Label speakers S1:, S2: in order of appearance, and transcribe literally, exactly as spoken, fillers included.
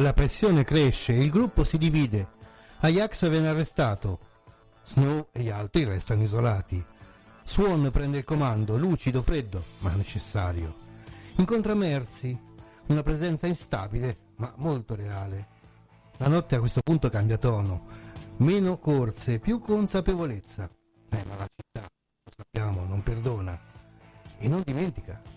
S1: La pressione cresce e il gruppo si divide. Ajax viene arrestato. Snow e gli altri restano isolati. Swan prende il comando, lucido, freddo, ma necessario. Incontra Mercy, una presenza instabile, ma molto reale. La notte a questo punto cambia tono. Meno corse, più consapevolezza. Eh, ma la città, lo sappiamo, non perdona. E non dimentica.